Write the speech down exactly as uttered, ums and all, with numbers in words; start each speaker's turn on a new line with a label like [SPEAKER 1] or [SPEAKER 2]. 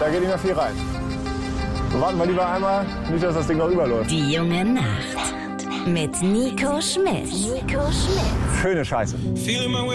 [SPEAKER 1] Da geht nicht mehr viel rein. So, warten wir lieber einmal, nicht, dass das Ding noch überläuft.
[SPEAKER 2] Die junge Nacht mit Nico Schmidt. Nico Schmidt.
[SPEAKER 1] Schöne Scheiße.